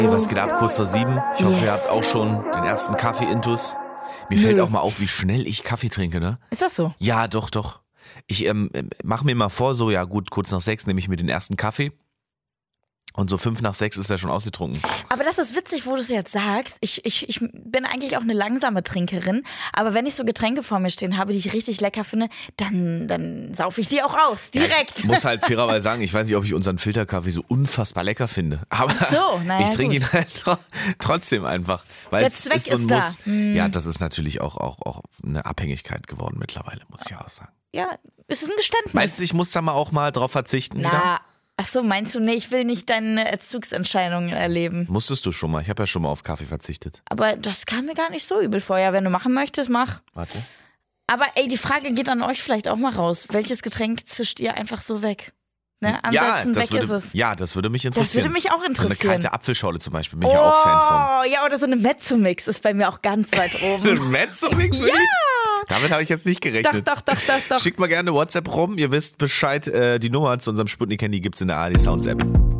Hey, was geht ab? Kurz vor 7. Ich hoffe, ihr habt auch schon den ersten Kaffee-Intus. Mir fällt auch mal auf, wie schnell ich Kaffee trinke, ne? Ist das so? Ja, doch. Ich mache mir mal vor, so, ja gut, kurz nach 6 nehme ich mir den ersten Kaffee. Und so 5 nach 6 ist er schon ausgetrunken. Aber das ist witzig, wo du es jetzt sagst. Ich bin eigentlich auch eine langsame Trinkerin. Aber wenn ich so Getränke vor mir stehen habe, die ich richtig lecker finde, dann saufe ich die auch aus. Direkt. Ja, ich muss halt fairerweise sagen, ich weiß nicht, ob ich unseren Filterkaffee so unfassbar lecker finde. Aber naja, ich trinke ihn halt trotzdem einfach. Weil der Zweck ist da. Muss. Ja, das ist natürlich auch eine Abhängigkeit geworden mittlerweile, muss ich auch sagen. Ja, ist ein Geständnis. Meinst du, ich muss da mal auch mal drauf verzichten wieder? Ach so, meinst du, nee, ich will nicht deine Erzugsentscheidungen erleben. Musstest du schon mal. Ich habe ja schon mal auf Kaffee verzichtet. Aber das kam mir gar nicht so übel vor. Ja, wenn du machen möchtest, mach. Warte. Aber ey, die Frage geht an euch vielleicht auch mal raus. Welches Getränk zischt ihr einfach so weg? Ne? Ansonsten weg ist es. Ja, das würde mich interessieren. Das würde mich auch interessieren. So eine kalte Apfelschorle zum Beispiel, bin ich ja auch Fan von. Ja, oder so eine Mezzo-Mix ist bei mir auch ganz weit oben. Ein Mezzo-Mix? Ja! Damit habe ich jetzt nicht gerechnet. Doch. Schickt mal gerne WhatsApp rum. Ihr wisst Bescheid. Die Nummer zu unserem Sputnik-Handy gibt es in der ARD Sounds App.